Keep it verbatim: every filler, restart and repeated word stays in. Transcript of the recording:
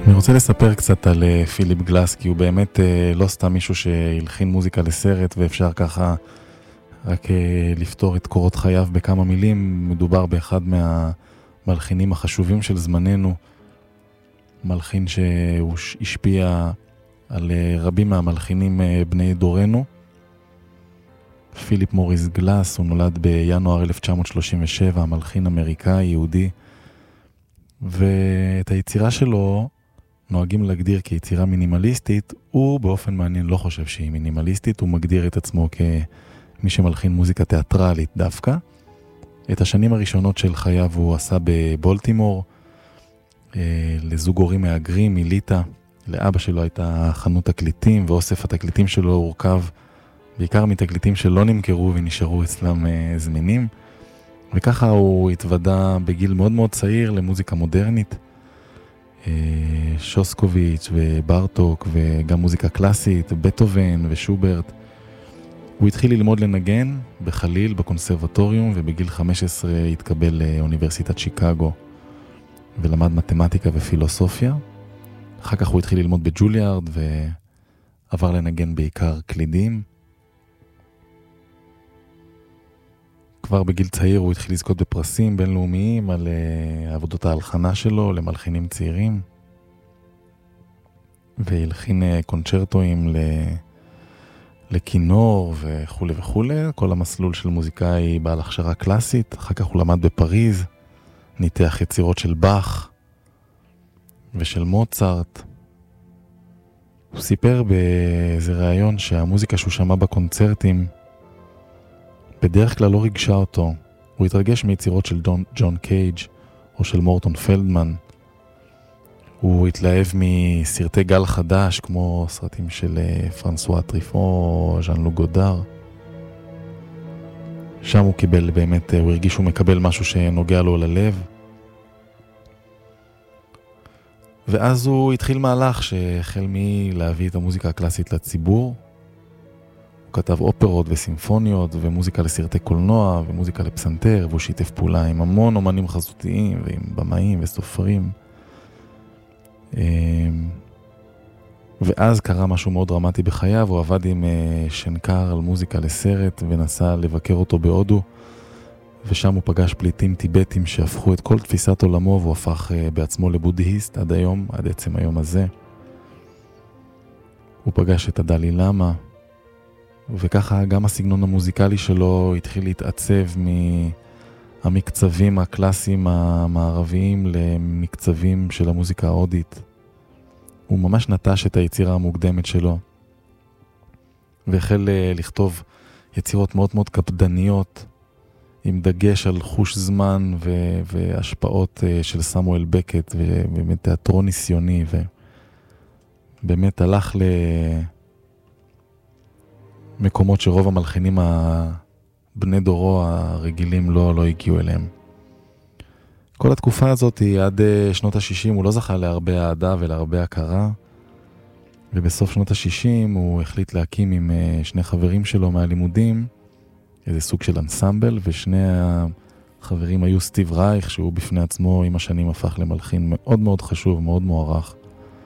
אני רוצה לספר קצת על פיליפ גלאס, כי הוא באמת לא סתם מישהו שהלחין מוזיקה לסרט, ואפשר ככה רק לפתור את קורות חייו בכמה מילים. מדובר באחד מהמלחינים החשובים של זמננו, מלחין שהוא השפיע על רבים מהמלחינים בני דורנו. פיליפ מוריס גלאס, הוא נולד בינואר אלף תשע מאות שלושים ושבע, מלחין אמריקאי, יהודי, ואת היצירה שלו נוהגים להגדיר כיצירה מינימליסטית. הוא באופן מעניין לא חושב שהיא מינימליסטית, הוא מגדיר את עצמו כמי שמלחין מוזיקה תיאטרלית דווקא. את השנים הראשונות של חייו הוא עשה בבולטימור, לזוג הורים מהגרים מליטה. לאבא שלו הייתה חנות תקליטים, ואוסף התקליטים שלו הורכב בעיקר מתקליטים שלא נמכרו ונשארו אצלם זמינים, וככה הוא התוודע בגיל מאוד מאוד צעיר למוזיקה מודרנית, שוסקוביץ' וברטוק, וגם מוזיקה קלאסית, בטהובן ושוברט. הוא התחיל ללמוד לנגן בחליל בקונסרבטוריום, ובגיל חמש עשרה התקבל לאוניברסיטת שיקגו ולמד מתמטיקה ופילוסופיה. אחר כך הוא התחיל ללמוד בג'וליארד ועבר לנגן בעיקר קלידים. כבר בגיל צעיר הוא התחיל לזכות בפרסים בינלאומיים על uh, עבודות ההלחנה שלו למלחינים צעירים, והלחין uh, קונצ'רטואים ל... לכינור וכו' וכו'. כל המסלול של מוזיקאי בעל הכשרה קלאסית. אחר כך הוא למד בפריז, ניתח יצירות של באך ושל מוצרט. הוא סיפר באיזה ראיון שהמוזיקה שהוא שמע בקונצרטים בדרך כלל לא ריגשה אותו. הוא התרגש מיצירות של ג'ון, ג'ון קייג' או של מורטון פלדמן. הוא התלהב מסרטי גל חדש, כמו סרטים של פרנסואה טריפון או ז'אן לוק גודר. שם הוא קיבל באמת, הוא הרגיש שהוא מקבל משהו שנוגע לו ללב. ואז הוא התחיל מהלך שהחל מלהביא את המוזיקה הקלאסית לציבור. הוא כתב אופרות וסימפוניות ומוזיקה לסרטי קולנוע ומוזיקה לפסנתר, והוא שיתף פעולה עם המון אומנים חזותיים ועם במאים וסופרים. ואז קרה משהו מאוד דרמטי בחייו. הוא עבד עם שנקר על מוזיקה לסרט ונסע לבקר אותו בהודו, ושם הוא פגש פליטים טיבטים שהפכו את כל תפיסת עולמו, והוא הפך בעצמו לבודהיסט עד היום, עד עצם היום הזה. הוא פגש את הדלי למה, וככה גם הסגנון המוזיקלי שלו התחיל להתעצב מהמקצבים הקלאסיים המערביים למקצבים של המוזיקה ההודית. הוא ממש נטש את היצירה המוקדמת שלו, והחל לכתוב יצירות מאוד מאוד קפדניות, עם דגש על חוש זמן ו- והשפעות של סמואל בקט, ובאמת תיאטרון ניסיוני, ובאמת הלך למקומות שרוב המלחינים הבני דורו הרגילים לא, לא הגיעו אליהם. כל התקופה הזאת, עד שנות ה-שישים, הוא לא זכה להרבה אהדה ולהרבה הכרה, ובסוף שנות ה-שישים הוא החליט להקים עם שני חברים שלו מהלימודים איזה סוג של אנסמבל, ושני החברים היו סטיב רייך, שהוא בפני עצמו עם השנים הפך למלחין מאוד מאוד חשוב, מאוד מוערך,